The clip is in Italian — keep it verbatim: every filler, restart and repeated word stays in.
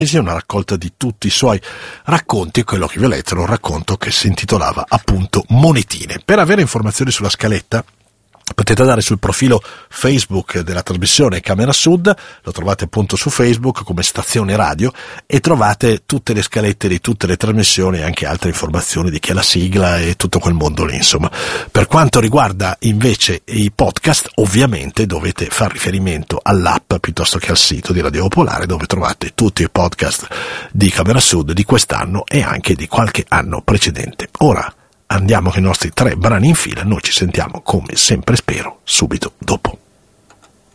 una raccolta di tutti i suoi racconti, quello che vi ho letto era un racconto che si intitolava appunto Monetine. Per avere informazioni sulla scaletta potete andare sul profilo Facebook della trasmissione Camera Sud, lo trovate appunto su Facebook come Stazione Radio e trovate tutte le scalette di tutte le trasmissioni e anche altre informazioni di chi è la sigla e tutto quel mondo lì, insomma. Per quanto riguarda invece i podcast, ovviamente dovete far riferimento all'app piuttosto che al sito di Radio Popolare, dove trovate tutti i podcast di Camera Sud di quest'anno e anche di qualche anno precedente. Ora andiamo con i nostri tre brani in fila, noi ci sentiamo come sempre spero subito dopo.